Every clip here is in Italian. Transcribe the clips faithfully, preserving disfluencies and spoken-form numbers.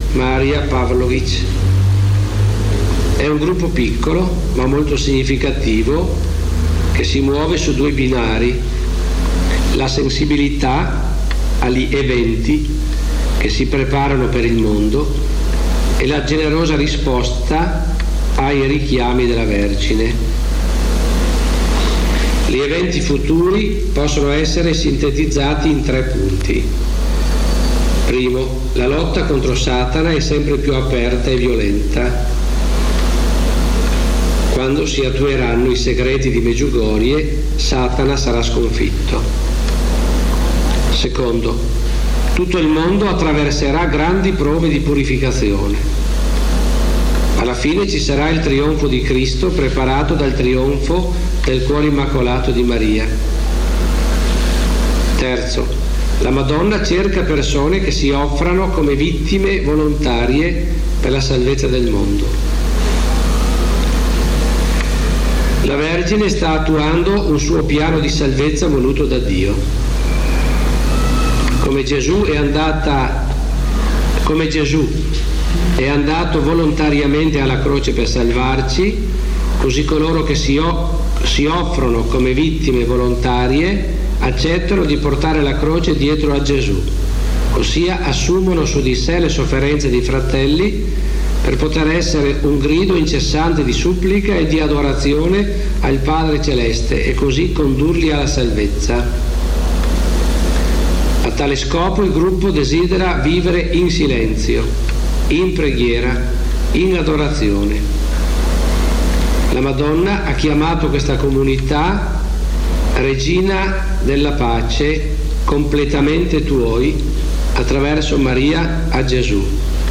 Maria Pavlovic. È un gruppo piccolo ma molto significativo che si muove su due binari: la sensibilità agli eventi che si preparano per il mondo e la generosa risposta ai richiami della Vergine. Gli eventi futuri possono essere sintetizzati in tre punti. Primo, la lotta contro Satana è sempre più aperta e violenta. Quando si attueranno i segreti di Medjugorje, Satana sarà sconfitto. Secondo, tutto il mondo attraverserà grandi prove di purificazione. Alla fine ci sarà il trionfo di Cristo preparato dal trionfo del cuore immacolato di Maria. Terzo, la Madonna cerca persone che si offrano come vittime volontarie per la salvezza del mondo. La Vergine sta attuando un suo piano di salvezza voluto da Dio. Come Gesù è andata, come Gesù è andato volontariamente alla croce per salvarci, così coloro che si, o, si offrono come vittime volontarie accettano di portare la croce dietro a Gesù, ossia assumono su di sé le sofferenze dei fratelli per poter essere un grido incessante di supplica e di adorazione al Padre Celeste e così condurli alla salvezza. A tale scopo il gruppo desidera vivere in silenzio, in preghiera, in adorazione. La Madonna ha chiamato questa comunità Regina della Pace, completamente tuoi, attraverso Maria a Gesù.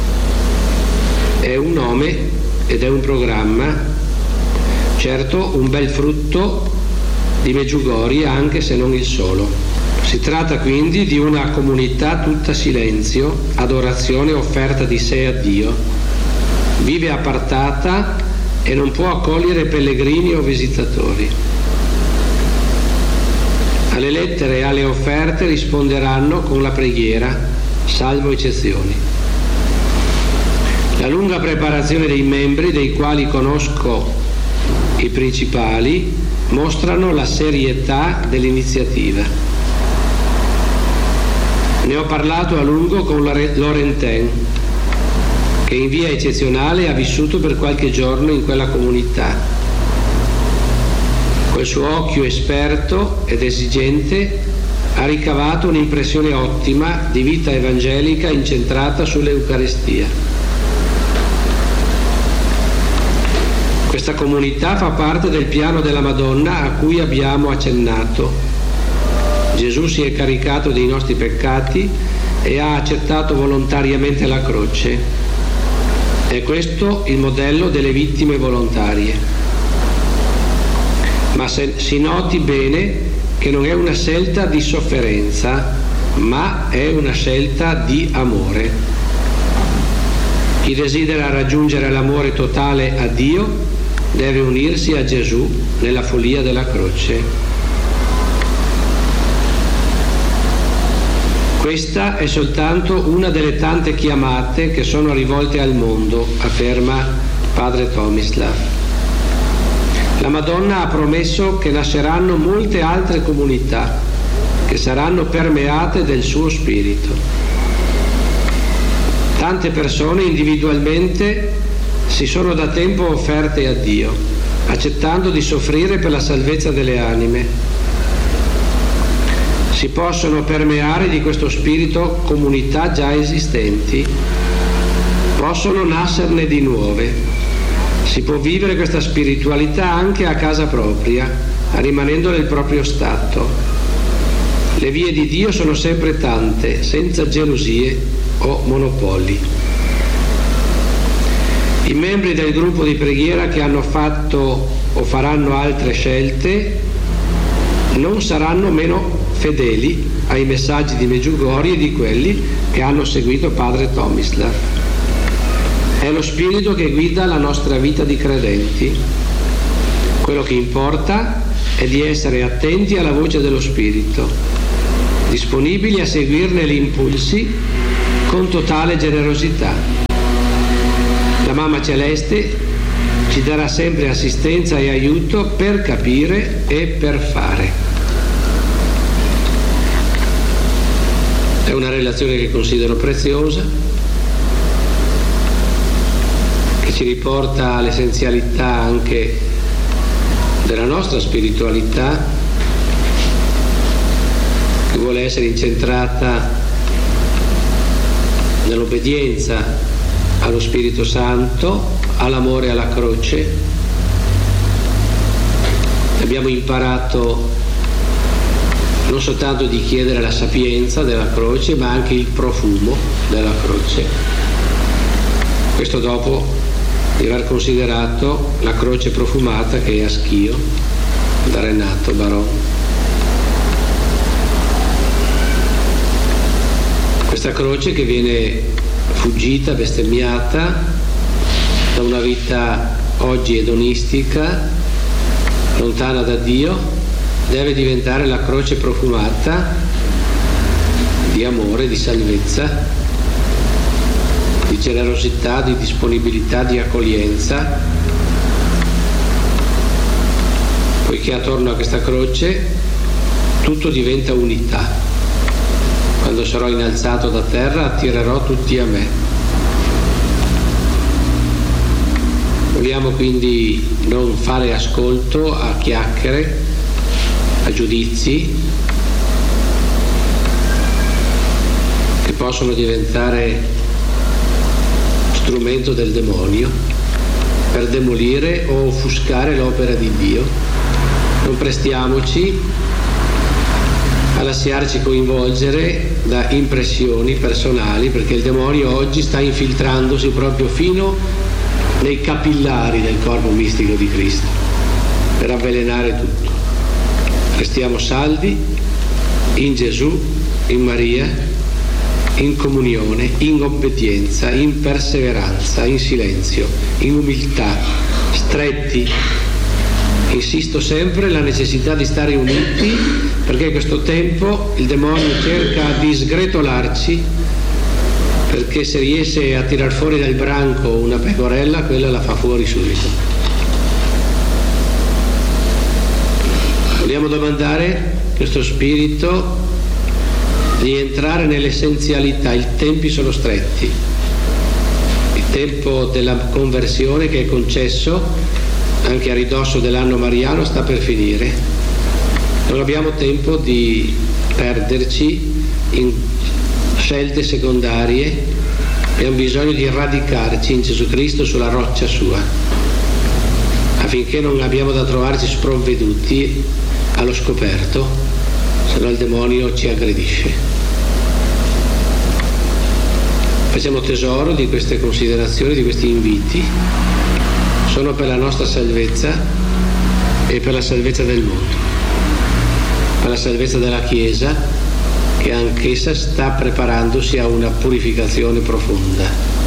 È un nome ed è un programma, certo un bel frutto di Medjugorje, anche se non il solo. Si tratta quindi di una comunità tutta silenzio, adorazione, offerta di sé a Dio. Vive appartata e non può accogliere pellegrini o visitatori. Alle lettere e alle offerte risponderanno con la preghiera, salvo eccezioni. La lunga preparazione dei membri, dei quali conosco i principali, mostrano la serietà dell'iniziativa. Ne ho parlato a lungo con Laurentin, che in via eccezionale ha vissuto per qualche giorno in quella comunità. Col suo occhio esperto ed esigente ha ricavato un'impressione ottima di vita evangelica incentrata sull'Eucaristia. Questa comunità fa parte del piano della Madonna a cui abbiamo accennato. Gesù si è caricato dei nostri peccati e ha accettato volontariamente la croce. È questo il modello delle vittime volontarie. Ma se, si noti bene che non è una scelta di sofferenza, ma è una scelta di amore. Chi desidera raggiungere l'amore totale a Dio deve unirsi a Gesù nella follia della croce. Questa è soltanto una delle tante chiamate che sono rivolte al mondo, afferma padre Tomislav. La Madonna ha promesso che nasceranno molte altre comunità che saranno permeate del suo spirito. Tante persone individualmente si sono da tempo offerte a Dio, accettando di soffrire per la salvezza delle anime. Si possono permeare di questo spirito comunità già esistenti, possono nascerne di nuove. Si può vivere questa spiritualità anche a casa propria, rimanendo nel proprio stato. Le vie di Dio sono sempre tante, senza gelosie o monopoli. I membri del gruppo di preghiera che hanno fatto o faranno altre scelte non saranno meno fedeli ai messaggi di Medjugorje di quelli che hanno seguito padre Tomislav. È lo spirito che guida la nostra vita di credenti. Quello che importa è di essere attenti alla voce dello spirito, disponibili a seguirne gli impulsi con totale generosità. La Mamma Celeste ci darà sempre assistenza e aiuto per capire e per fare. È una relazione che considero preziosa, che ci riporta all'essenzialità anche della nostra spiritualità, che vuole essere incentrata nell'obbedienza allo Spirito Santo, all'amore alla croce. Abbiamo imparato non soltanto di chiedere la sapienza della croce, ma anche il profumo della croce. Questo dopo di aver considerato la croce profumata che è a Schio da Renato Baron. Questa croce che viene fuggita, bestemmiata da una vita oggi edonistica, lontana da Dio, deve diventare la croce profumata di amore, di salvezza, di generosità, di disponibilità, di accoglienza, poiché attorno a questa croce tutto diventa unità. Quando sarò innalzato da terra attirerò tutti a me. Vogliamo quindi non fare ascolto a chiacchiere, a giudizi che possono diventare strumento del demonio per demolire o offuscare l'opera di Dio. Non prestiamoci a lasciarci coinvolgere da impressioni personali, perché il demonio oggi sta infiltrandosi proprio fino nei capillari del corpo mistico di Cristo per avvelenare tutto. Restiamo saldi in Gesù, in Maria, in comunione, in obbedienza, in perseveranza, in silenzio, in umiltà, stretti. Insisto sempre la necessità di stare uniti, perché in questo tempo il demonio cerca di sgretolarci, perché se riesce a tirar fuori dal branco una pecorella, quella la fa fuori subito. Vogliamo domandare questo spirito di entrare nell'essenzialità. I tempi sono stretti, il tempo della conversione che è concesso anche a ridosso dell'anno mariano sta per finire. Non abbiamo tempo di perderci in scelte secondarie, abbiamo bisogno di radicarci in Gesù Cristo sulla roccia sua, affinché non abbiamo da trovarci sprovveduti allo scoperto, se no il demonio ci aggredisce. Facciamo tesoro di queste considerazioni, di questi inviti, sono per la nostra salvezza e per la salvezza del mondo, per la salvezza della Chiesa, che anch'essa sta preparandosi a una purificazione profonda.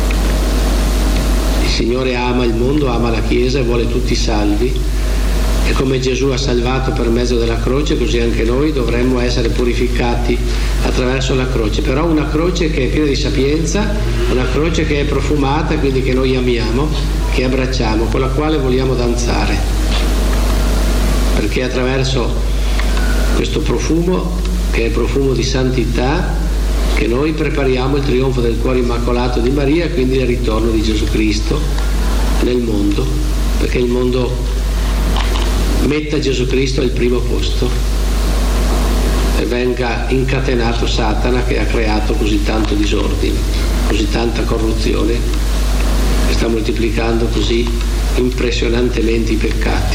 Il Signore ama il mondo, ama la Chiesa e vuole tutti salvi, e come Gesù ha salvato per mezzo della croce, così anche noi dovremmo essere purificati attraverso la croce, però una croce che è piena di sapienza, una croce che è profumata, quindi che noi amiamo, che abbracciamo, con la quale vogliamo danzare, perché attraverso questo profumo, che è profumo di santità, che noi prepariamo il trionfo del cuore immacolato di Maria, e quindi il ritorno di Gesù Cristo nel mondo, perché il mondo metta Gesù Cristo al primo posto e venga incatenato Satana, che ha creato così tanto disordine, così tanta corruzione, e sta moltiplicando così impressionantemente i peccati.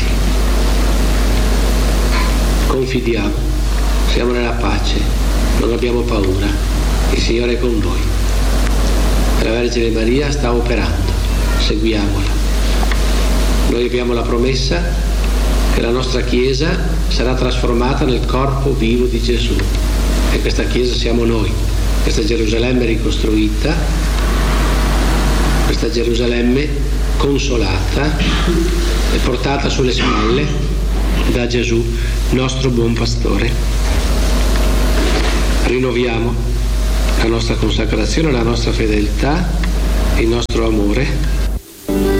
Confidiamo, siamo nella pace, non abbiamo paura, il Signore è con noi e la Vergine Maria sta operando, seguiamola. Noi abbiamo la promessa che la nostra Chiesa sarà trasformata nel corpo vivo di Gesù, e questa Chiesa siamo noi, questa Gerusalemme ricostruita, questa Gerusalemme consolata e portata sulle spalle da Gesù, nostro buon pastore. Rinnoviamo la nostra consacrazione, la nostra fedeltà, il nostro amore